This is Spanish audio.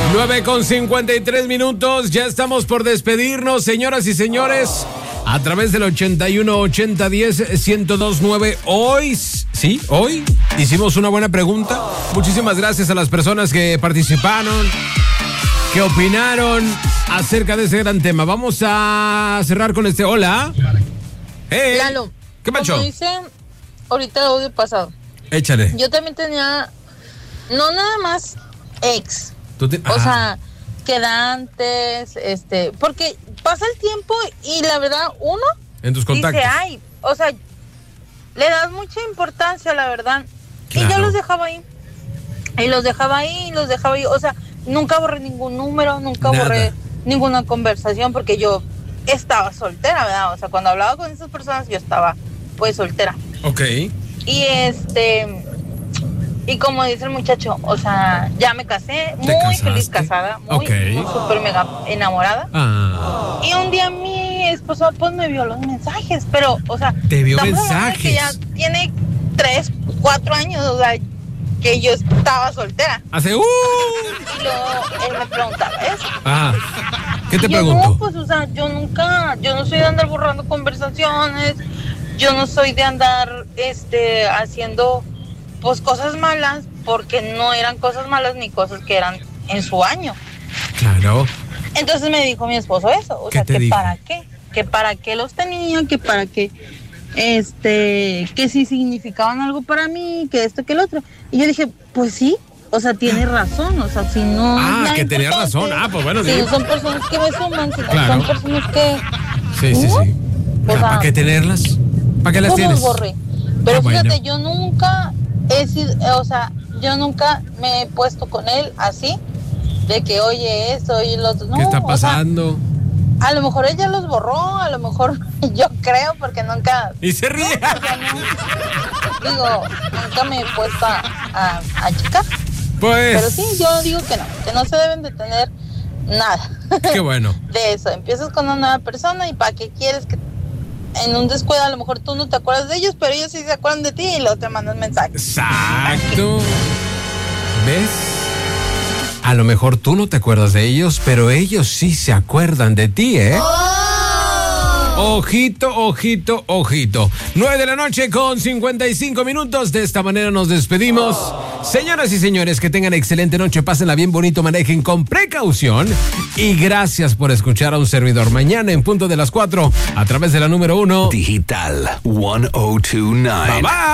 9:53, ya estamos por despedirnos, señoras y señores, a través del 81-80-10-1029. Hoy hicimos una buena pregunta. Muchísimas gracias a las personas que participaron, que opinaron acerca de ese gran tema. Vamos a cerrar con este. Hola. Hey. Lalo, ¿Qué pasó? como dice ahorita el audio pasado, Échale. yo también tenía, no nada más ex, o sea, quedantes, porque pasa el tiempo y la verdad uno en tus contactos dice, ay, o sea, le das mucha importancia, la verdad. Claro. Y yo los dejaba ahí. Y los dejaba ahí, o sea, nunca borré ningún número, nunca borré ninguna conversación, porque yo estaba soltera, ¿verdad? O sea, cuando hablaba con esas personas yo estaba pues soltera. Ok. Y y como dice el muchacho, o sea, ya me casé, muy feliz casada, muy súper mega enamorada. Y un día mi esposo pues me vio los mensajes, pero, o sea, te vio mensajes que ya tiene 3, 4 años, o sea, que yo estaba soltera. Hace Y luego él me preguntaba eso. ¿Qué te yo preguntó? No, pues, o sea, yo no soy de andar borrando conversaciones, yo no soy de andar, haciendo, pues, cosas malas, porque no eran cosas malas ni cosas que eran en su año. Claro. Entonces me dijo mi esposo eso, o sea, que dijo? para qué, que para qué los tenía, que para qué, que si significaban algo para mí, que esto, que el otro. Y yo dije, pues sí, o sea, tiene razón, o sea, si no... que tenía razón, pues bueno, si sí. no son personas que me suman, si no Claro. son personas que... Sí. O sea, ¿para qué tenerlas? ¿Para qué las pues tienes? los borré. Pero fíjate, bueno. yo nunca yo nunca me he puesto con él así, de que oye esto y lo otro. No, ¿Qué está pasando? O sea, a lo mejor ella los borró, a lo mejor yo creo, porque nunca... Y se ríe. Nunca me he puesto a checar. Pues... Pero sí, yo digo que no se deben de tener nada. Qué bueno. De eso, empiezas con una nueva persona y ¿para qué quieres que en un descuido a lo mejor tú no te acuerdas de ellos, pero ellos sí se acuerdan de ti y luego te mandan mensajes? Exacto. ¿Ves? A lo mejor tú no te acuerdas de ellos, pero ellos sí se acuerdan de ti, ¿eh? Ojito, ojito, ojito. 9:55 p.m. De esta manera nos despedimos. Señoras y señores, que tengan excelente noche. Pásenla bien bonito, manejen con precaución. Y gracias por escuchar a un servidor. Mañana en punto de las 4 a través de la número 1 Digital 1029. Bye bye.